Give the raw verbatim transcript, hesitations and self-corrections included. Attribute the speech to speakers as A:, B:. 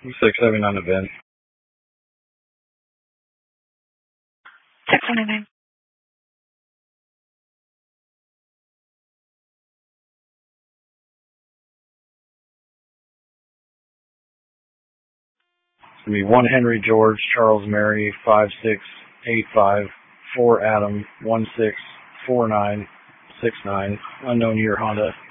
A: six seventy-nine event.
B: six seventy-nine.
A: It's going to be one Henry George Charles Mary five six eight five four Adam one six four nine six nine unknown year Honda.